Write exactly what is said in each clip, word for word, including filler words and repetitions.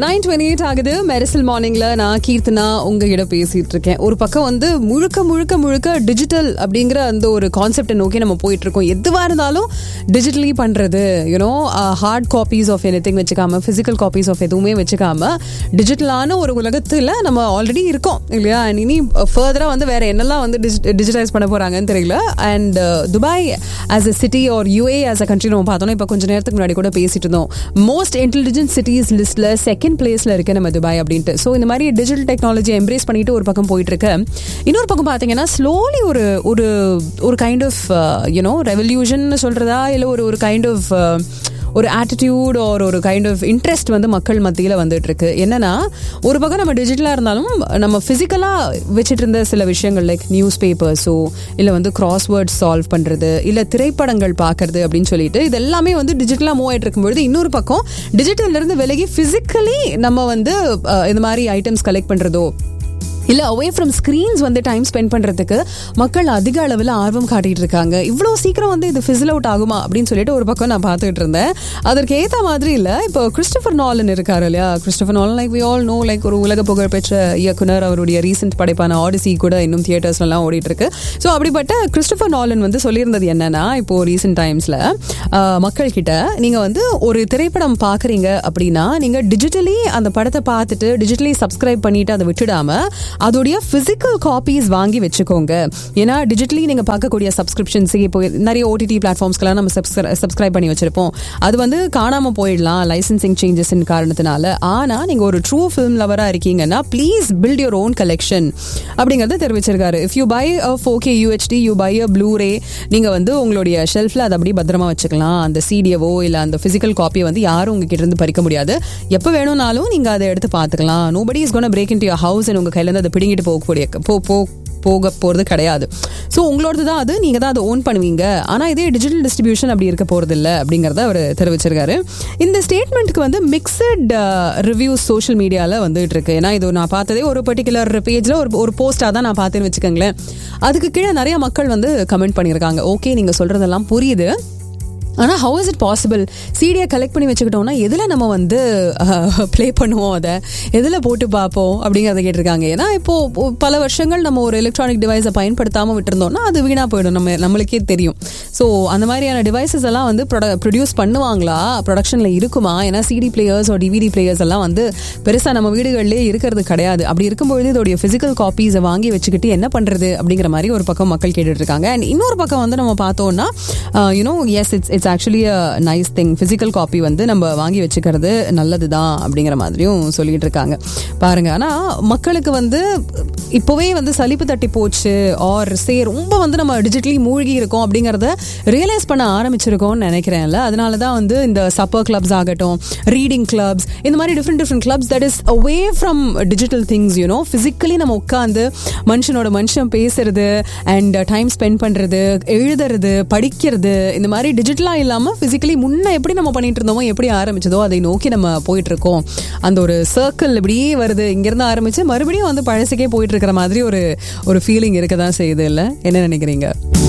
Nine twenty eight ஆகுது. மெரிசல் மார்னிங்ல நான் கீர்த்தனா உங்ககிட்ட பேசிட்டு இருக்கேன். ஒரு பக்கம் வந்து முழுக்க முழுக்க முழுக்க டிஜிட்டல் அப்படிங்கிற அந்த ஒரு கான்செப்டை நோக்கி நம்ம போயிட்டு இருக்கோம். எதுவா இருந்தாலும் டிஜிட்டலி பண்றது, you know heart copies of anything வச்சுக்காம, பிசிக்கல் காப்பீஸ் ஆஃப் எதுவுமே வச்சுக்காம டிஜிட்டலான ஒரு உலகத்துல நம்ம ஆல்ரெடி இருக்கோம் இல்லையா? இனி ஃபர்தரா வந்து வேற என்னெல்லாம் வந்து டிஜிட்டலைஸ் பண்ண போறாங்கன்னு தெரியல. And Dubai as a city R UA as a country நம்ம பார்த்தோம்னா இப்போ கொஞ்ச நேரத்துக்கு முன்னாடி கூட பேசிட்டு இருந்தோம். மோஸ்ட் இன்டெலிஜென்ட் சிட்டிஸ் லிஸ்ட்ல செகண்ட் பிளேஸ்ல இருக்கு நம்ம துபாய் அப்படின்ட்டு. ஸோ இந்த மாதிரி டிஜிட்டல் டெக்னாலஜி எம்ப்ரேஸ் பண்ணிட்டு ஒரு பக்கம் போயிட்டு இருக்கு. இன்னொரு பக்கம் பார்த்தீங்கன்னா ஸ்லோலி ஒரு ஒரு ஒரு கைண்ட் ஆஃப் யூனோ ரெவல்யூஷன் சொல்றதா இல்லை ஒரு ஒரு கைண்ட் ஆஃப் ஒரு ஆட்டிடியூட் ஒரு ஒரு கைண்ட் ஆஃப் இன்ட்ரெஸ்ட் வந்து மக்கள் மத்தியில் வந்துட்டு இருக்கு. என்னன்னா, ஒரு பக்கம் நம்ம டிஜிட்டலாக இருந்தாலும் நம்ம ஃபிசிக்கலாக வச்சுட்டு இருந்த சில விஷயங்கள் லைக் நியூஸ் பேப்பர்ஸோ இல்லை வந்து கிராஸ்வேர்ட் சால்வ் பண்ணுறது இல்லை திரைப்படங்கள் பார்க்கறது அப்படின்னு சொல்லிட்டு இது எல்லாமே வந்து டிஜிட்டலாக மூவ் ஆகிட்டு இருக்கும்பொழுது இன்னொரு பக்கம் டிஜிட்டல்லேருந்து விலகி ஃபிசிக்கலி நம்ம வந்து இந்த மாதிரி ஐட்டம்ஸ் கலெக்ட் பண்ணுறதோ இல்லை அவே ஃப்ரம் ஸ்க்ரீன்ஸ் வந்து டைம் ஸ்பெண்ட் பண்ணுறதுக்கு மக்கள் அதிக அளவில் ஆர்வம் காட்டிகிட்டு இருக்காங்க. இவ்வளோ சீக்கிரம் வந்து இது ஃபிசில் அவுட் ஆகுமா அப்படின்னு சொல்லிட்டு ஒரு பக்கம் நான் பார்த்துக்கிட்டு இருந்தேன். அதற்கு ஏற்ற மாதிரி இல்லை. இப்போ கிறிஸ்டோபர் நாலன் இருக்காரு இல்லையா? Christopher Nolan like we all know, like ஒரு உலக புகழ்பெற்ற இயக்குனர். அவருடைய ரீசெண்ட் படைப்பான ஆடிசி கூட இன்னும் தியேட்டர்ஸ்லாம் ஓடிட்டு இருக்கு. ஸோ அப்படிப்பட்ட கிறிஸ்டோபர் நாலன் வந்து சொல்லியிருந்தது என்னன்னா, இப்போ ரீசெண்ட் டைம்ஸில் மக்கள் கிட்ட நீங்கள் வந்து ஒரு திரைப்படம் பார்க்குறீங்க அப்படின்னா நீங்கள் டிஜிட்டலி அந்த படத்தை பார்த்துட்டு டிஜிட்டலி சப்ஸ்கிரைப் பண்ணிட்டு அதை விட்டுடாம அதோடைய பிசிக்கல் காப்பீஸ் வாங்கி வச்சுக்கோங்க. ஏன்னா டிஜிட்டலி நீங்க பார்க்கக்கூடிய சப்ஸ்கிரிப்ஷன்ஸ் இப்போ நிறைய ஓடிடி பிளாட்ஃபார்ம்ஸ்க்கெல்லாம் நம்ம சப்ஸ்கிரைப் பண்ணி வச்சிருப்போம். அது வந்து காணாம போயிடலாம் லைசன்சிங் சேஞ்சஸ் காரணத்தினால. ஆனா நீங்க ஒரு ட்ரூ ஃபிலிம் லவரா இருக்கீங்கன்னா please build your own collection அப்படிங்கறத தெரிவிச்சிருக்காரு. If you by a four K UHD, you by a Blu-ray, நீங்க வந்து உங்களுடைய ஷெல்ஃப்ல அதை அப்படியே பத்திரமா வச்சுக்கலாம். அந்த சிடியவோ இல்ல அந்த பிசிக்கல் காப்பியை வந்து யாரும் உங்ககிட்ட இருந்து பறிக்க முடியாது. எப்ப வேணும்னாலும் நீங்க அதை எடுத்து பார்த்துக்கலாம். Nobody is gonna break into your house. உங்க கையில அதை பிடிங்கிட்டு போகக்கூடிய போ போ போக போகிறது கிடையாது. ஸோ உங்களோடது தான் அது, நீங்கள் தான் அதை ஓன் பண்ணுவீங்க. ஆனால் இதே டிஜிட்டல் டிஸ்ட்ரிபியூஷன் அப்படி இருக்க போகிறது இல்லை அப்படிங்கிறத அவர் தெரிவிச்சிருக்காரு. இந்த ஸ்டேட்மெண்ட்டுக்கு வந்து மிக்சட் ரிவ்யூஸ் சோஷியல் மீடியாவில் வந்துட்டு இருக்கு. ஏன்னா இது நான் பார்த்ததே ஒரு பர்டிகுலர் பேஜில் ஒரு ஒரு போஸ்ட்டாக தான் நான் பார்த்தேன்னு வச்சுக்கோங்களேன். அதுக்கு கீழே நிறைய மக்கள் வந்து கமெண்ட் பண்ணியிருக்காங்க. ஓகே, நீங்கள் சொல்கிறதெல்லாம் புரியுது, ஆனால் how is it possible? சீடியை collect பண்ணி வச்சுக்கிட்டோம்னா எதில் நம்ம வந்து ப்ளே பண்ணுவோம், அதை எதில் போட்டு பார்ப்போம் அப்படிங்கிறத கேட்டிருக்காங்க. ஏன்னா இப்போது பல வருஷங்கள் நம்ம ஒரு எலக்ட்ரானிக் டிவைஸை பயன்படுத்தாமல் விட்டுருந்தோம்னா அது வீணாக போயிடும், நம்ம நம்மளுக்கே தெரியும். ஸோ அந்த மாதிரியான டிவைசஸ் எல்லாம் வந்து ப்ரொட ப்ரொடியூஸ் பண்ணுவாங்களா, ப்ரொடக்ஷனில் இருக்குமா? ஏன்னா சிடி பிளேயர்ஸ் ஒரு டிவிடி பிளேயர்ஸ் எல்லாம் வந்து பெருசாக நம்ம வீடுகளிலே இருக்கிறது கிடையாது. அப்படி இருக்கும்பொழுது இதோடைய ஃபிசிக்கல் காப்பீஸை வாங்கி வச்சுக்கிட்டு என்ன பண்ணுறது அப்படிங்கிற மாதிரி ஒரு பக்கம் மக்கள் கேட்டுட்டு இருக்காங்க. அண்ட் இன்னொரு பக்கம் வந்து நம்ம பார்த்தோம்னா you know S it's it's actually a nice thing. Physical copy வந்து நம்ம வாங்கி வச்சுக்கிறது நல்லது தான் அப்படிங்கிற மாதிரியும் சொல்லிட்டு இருக்காங்க பாருங்க. ஆனால் மக்களுக்கு வந்து இப்போவே வந்து சலிப்பு தட்டி போச்சு ஆர் சே ரொம்ப வந்து நம்ம டிஜிட்டலி மூழ்கி இருக்கோம் அப்படிங்கிறத ரியலைஸ் பண்ண ஆரம்பிச்சிருக்கோம்னு நினைக்கிறேன்ல. அதனால தான் வந்து இந்த சப்பர் கிளப்ஸ் ஆகட்டும், ரீடிங் கிளப்ஸ், இந்த மாதிரி different different clubs that is away from digital things. You know physically நம்ம உட்காந்து மனுஷனோட மனுஷன் பேசுறது அண்ட் டைம் ஸ்பெண்ட் பண்றது, எழுதுறது, படிக்கிறது, இந்த மாதிரி டிஜிட்டலா இல்லாம பிசிக்கலி முன்ன எப்படி நம்ம பண்ணிட்டு இருந்தோமோ, எப்படி ஆரம்பிச்சதோ அதை நோக்கி நம்ம போயிட்டு இருக்கோம். அந்த ஒரு சர்க்கிள் இப்படியே வருது. இங்கிருந்து ஆரம்பிச்சு மறுபடியும் வந்து பழசுக்கே போயிட்டு இருக்கிற மாதிரி ஒரு ஒரு ஃபீலிங் இருக்கதான் செய்யுது இல்ல? என்ன நினைக்கிறீங்க?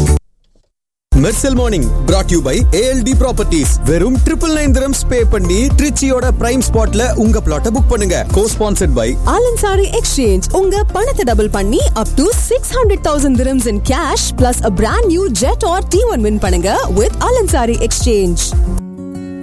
Mersal morning brought you by A L D Properties. வெறும் ட்ரிபிள் நைன் திரம்ஸ் பே பண்ணி ட்ரிச்சியோட பிரைம் ஸ்பாட்ல உங்க பிளாட்டை புக் பண்ணுங்க. Co-sponsored by Alansari Exchange. உங்க பணத்தை டபுள் பண்ணி up to six hundred thousand dirhams in cash plus a brand new jet or T one win பண்ணுங்க with Alansari Exchange.